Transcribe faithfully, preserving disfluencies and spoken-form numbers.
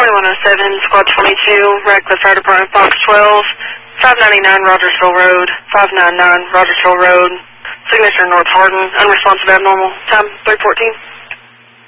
twenty-one oh seven, Squad twenty-two, Radcliffe Fire Department, Box twelve, five ninety-nine Rogersville Road, five ninety-nine Rogersville Road, signature North Hardin, unresponsive abnormal, time three fourteen.